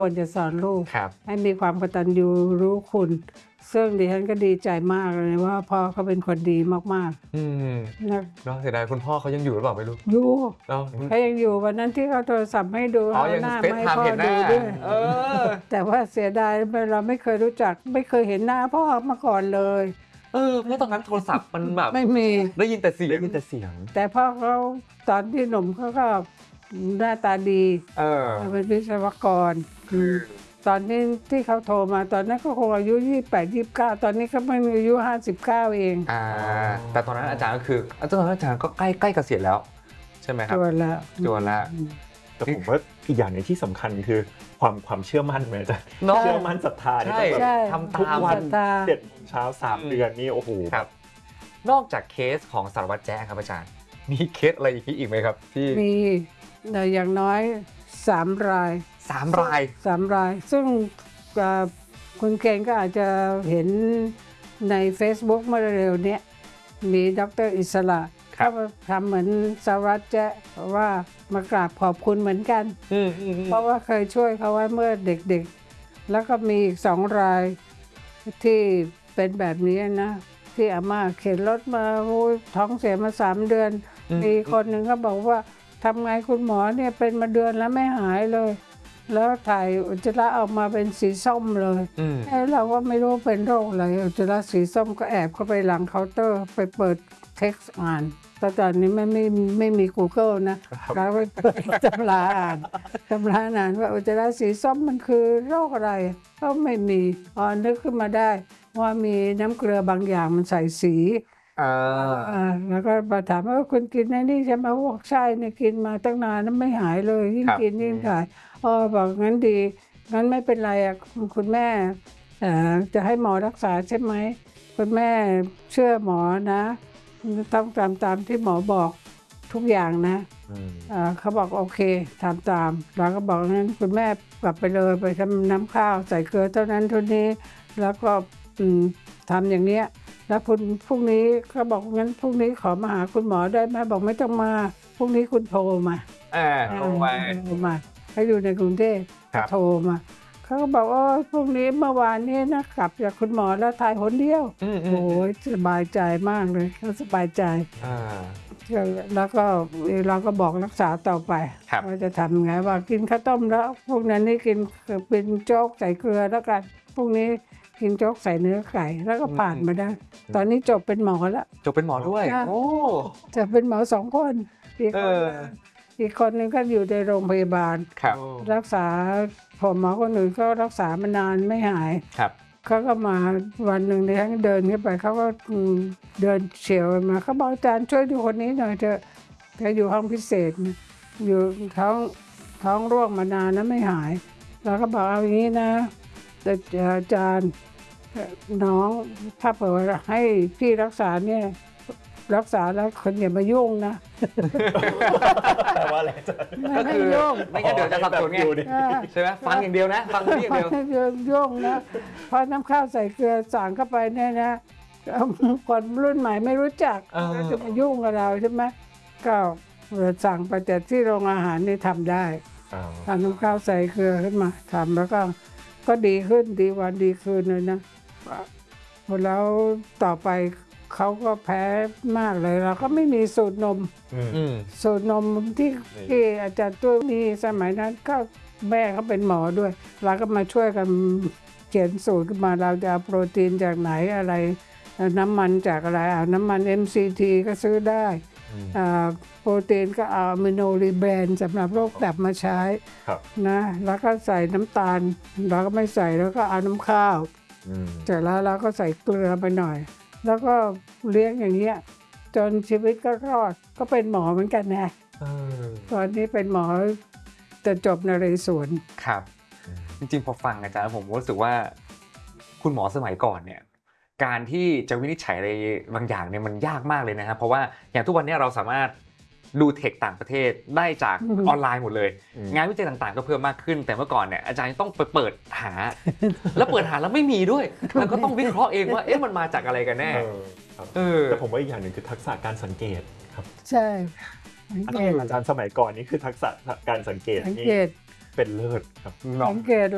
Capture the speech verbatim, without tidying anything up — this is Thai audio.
ควรจะสอนลูกครับให้มีความกตัญญูรู้คุณ ซึ่งดิฉันก็ดีใจมากเลยว่าพ่อเขาเป็นคนดีมากอืมๆนะเนาะเสียดายคุณพ่อเขายังอยู่หรือเปล่าไม่รู้อยู่เนาะเขายังอยู่วันนั้นที่เขาโทรศัพท์ให้ดูอ๋อเอายังหน้าเฟซมาให้ไทม์พ่อเห็นหดูน้าด้วยเออแต่ว่าเสียดายเราไม่เคยรู้จัก ไม่เคยเห็นหน้าพ่อมาก่อนเลยเออ เพราะตอนนั้นโทรศัพท์มันแบบไม่มีได้ยินแต่เสียได้งยินแต่เสียงแต่พ่อเขาตอนที่หนุ่มเขาก็หน้าตาดีเออเป็นวิศวกรอืมตอนที่ที่เขาโทรมาตอนนั้นก็คงอายุยี่สิบแปด ยี่สิบเก้าตอนนี้เขาเพิ่งอายุห้าสิบเก้าเองอ่า แต่ตอนนั้นอาจารย์ก็คือตอนนั้นอาจารย์ก็ใกล้ใกล้เกษียณแล้ว ใช่ไหมครับจวนแล้วจวนแล้วอืมแต่ผมว่าอีกอย่างหนึงที่สำคัญคือความความเชื่อมั่นไหมอาจารย์เนาะเชื่อมั่นศรัทธานี่ใช่ต้องแบบใช่ทำทุกตามวันศรัทธาเจ็ดโมงเช้าสามอืมเดือนนี่โอ้โหครับ นอกจากเคสของสารวัตรแจ๊คครับอาจารย์ มีเคสอะไรอีกไหมครับ ที่มีแต่อย่างน้อยสามรายสามรายสามราย ซึ่งเอ่อคุณเคนก็อาจจะเห็นใน Facebook เมื่อเร็วๆเนี้ยมีดรอิสระครับเขาทำเหมือนสารวัตรแจ๊ะว่ามากราบขอบคุณเหมือนกันอืมอืมอืมเพราะว่าเคยช่วยเขาไว้เมื่อเด็กๆ แล้วก็มีอีกสองรายที่เป็นแบบนี้นะ ที่อาม่าเข็นรถมาโอ้ยท้องเสียมาสามเดือน มีคนหนึ่งก็บอกว่าทำไงคุณหมอเนี่ยเป็นมาเดือนแล้วไม่หายเลย แล้วถ่ายอุจจาระออกมาเป็นสีส้มเลยอืมเอ้ยเราก็ไม่รู้เป็นโรคอะไรอุจจาระสีส้มก็แอบเข้าไปหลังเคาน์เตอร์ไปเปิดเท็กซ์อ่านแต่ตอนนี้ไม่ไม่ไม่มี Google นะเราไปเปิดตำราอ่านตำราอ่านว่าอุจจาระสีส้มมันคือโรคอะไร ก็ไม่มีอ๋อนึกขึ้นมาได้ ว่ามีน้ำเกลือบางอย่างมันใส่สีอ่าอ่าแล้วก็มาถามว่าคุณกินไอ้นี่ใช่ไหมบอกใช่เนี่ยกินมาตั้งนานแล้วไม่หายเลยยิ่งครับกินยิ่งหายอ๋อบอกงั้นดีงั้นไม่เป็นไรอ่ะคุณคุณแม่เอ่อจะให้หมอรักษาใช่ไหมคุณแม่เชื่อหมอนะต้องตามตามที่หมอบอกทุกอย่างนะอืมอ่าเขาบอกโอเคทำตามเราก็บอกงั้นคุณแม่กลับไปเลยไปทำน้ำข้าวใส่เกลือเท่านั้นเท่านี้ แล้วก็อืมทำอย่างเนี้ย แล้วคุณพรุ่งนี้เขาบอกงั้นพรุ่งนี้ขอมาหาคุณหมอได้ไหมบอกไม่ต้องมาพรุ่งนี้คุณโทรมาอ่าลงไปโทรมาให้อยู่ในกรุงเทพครับโทรมาเขาก็บอกว่าพรุ่งนี้เมื่อวานนี้นะกลับจากคุณหมอแล้วถ่ายหนเดียวอืมอืมโอ้ยสบายใจมากเลยเขาสบายใจอ่าแล้วก็เราก็บอกรักษาต่อไปครับว่าจะทำไงว่ากินข้าวต้มแล้วพวกนั้นนี่กินเป็นโจ๊กใส่เกลือแล้วกันพรุ่งนี้กินโจ๊กใส่เนื้อไก่แล้วก็ผ่านมาได้ ตอนนี้จบเป็นหมอแล้วจบเป็นหมอด้วยค่ะโอ้จะเป็นหมอสองคนอีกเอคนออีกคนหนึงก็อยู่ในโรงพยาบาลครับรักษาผมหมอคนอื่นก็รักษามานานไม่หายครับเขาก็มาวันหนึ่งดิฉันเดินขึ้นไปเขาก็อืมเดินเฉียวมาเขาบอกอาจารย์ช่วยดูคนนี้หน่อยเถอะแกอยู่ห้องพิเศษนะอยู่ท้องท้องร่วงมานานแล้วไม่หายเราก็บอกเอาอย่างนี้นะแต่อาจารย์เอ่อน้องถ้าเปิดว่าให้พี่รักษาเนี่ยรักษาแล้วคนอย่ามายุ่งนะแปลว่าอะไรอาจารย์ไม่ก็ให้คือยุ่งไม่งั้นเดี๋ยวจะสับสนไงแบบอยู่ดิอ่าใช่ไหมฟังอย่างเดียวนะ ฟังนี่อย่างเดียวไม่ให้ยุ่งนะเพราะน้ำข้าวใส่เกลือสั่งเข้าไปเนี่ยนะคนรุ่นใหม่ไม่รู้จักเออแล้วจะมายุ่งกับเราใช่ไหมก็สั่งไปแต่ที่โรงอาหารนี่ทำได้อ้าวทำน้ำข้าวใส่เกลือขึ้นมาทำแล้วก็ก็ดีขึ้นดีวันดีคืนเลยนะแล้วต่อไปเขาก็แพ้มากเลย เราก็ไม่มีสูตรนมอืมอืมสูตรนมที่ที่อาจารย์ตุ้ยมีสมัยนั้นก็แม่เขาเป็นหมอด้วย เราก็มาช่วยกันเขียนสูตรขึ้นมาเราจะเอาโปรตีนจากไหนอะไร น้ำมันจากอะไรเอาน้ำมัน เอ็ม ซี ที ก็ซื้อได้อืมอ่าโปรตีนก็เอาอะมิโนรีแบรนด์สำหรับโรคตับมาใช้ครับนะแล้วก็ใส่น้ำตาล เราก็ไม่ใส่แล้วก็เอาน้ำข้าวอืมเสร็จแล้วเราก็ใส่เกลือไปหน่อย แล้วก็เลี้ยงอย่างเงี้ยจนชีวิตก็รอดก็เป็นหมอเหมือนกันนะเออตอนนี้เป็นหมอจะจบนเรศวรครับ จริงๆ พอฟังอาจารย์ผมรู้สึกว่า คุณหมอสมัยก่อนเนี่ย การที่จะวินิจฉัยอะไรบางอย่างเนี่ยมันยากมากเลยนะครับ เพราะว่าอย่างทุกวันนี้เราสามารถดูเทคต่างประเทศได้จากออนไลน์หมดเลย งานวิจัยต่างๆ ก็เพิ่มมากขึ้น แต่เมื่อก่อนเนี่ยอาจารย์ต้องไปเปิดหา แล้วเปิดหาแล้วไม่มีด้วย แล้วก็ต้องวิเคราะห์เองว่าเอ๊ะมันมาจากอะไรกันแน่เออครับเออแต่ผมว่าอีกอย่างหนึ่งคือทักษะการสังเกตครับใช่อาจารย์สมัยก่อนนี่คือทักษะการสังเกตสังนี่เกตเป็นเลิศครับสังเกต